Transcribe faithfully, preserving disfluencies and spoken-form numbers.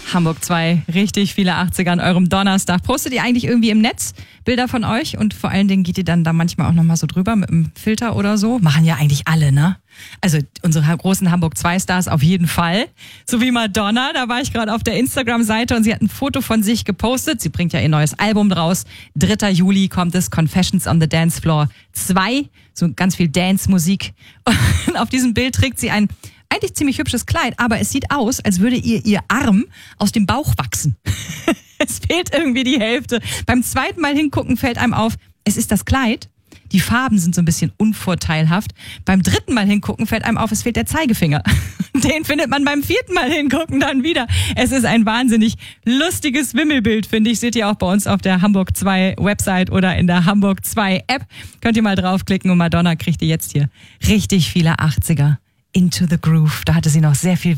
Hamburg zwei, richtig viele achtziger an eurem Donnerstag. Postet ihr eigentlich irgendwie im Netz Bilder von euch? Und vor allen Dingen geht ihr dann da manchmal auch nochmal so drüber mit einem Filter oder so? Machen ja eigentlich alle, ne? Also unsere großen Hamburg zwei Stars auf jeden Fall. So wie Madonna, da war ich gerade auf der Instagram-Seite und sie hat ein Foto von sich gepostet. Sie bringt ja ihr neues Album raus. dritter Juli kommt es, Confessions on the Dance Floor zwei. So ganz viel Dance-Musik. Und auf diesem Bild trägt sie ein eigentlich ziemlich hübsches Kleid, aber es sieht aus, als würde ihr ihr Arm aus dem Bauch wachsen. Es fehlt irgendwie die Hälfte. Beim zweiten Mal hingucken fällt einem auf, es ist das Kleid. Die Farben sind so ein bisschen unvorteilhaft. Beim dritten Mal hingucken fällt einem auf, es fehlt der Zeigefinger. Den findet man beim vierten Mal hingucken dann wieder. Es ist ein wahnsinnig lustiges Wimmelbild, finde ich. Seht ihr auch bei uns auf der Hamburg zwei Website oder in der Hamburg zwei App. Könnt ihr mal draufklicken und Madonna kriegt ihr jetzt hier richtig viele achtziger. Into the Groove. Da hatte sie noch sehr viel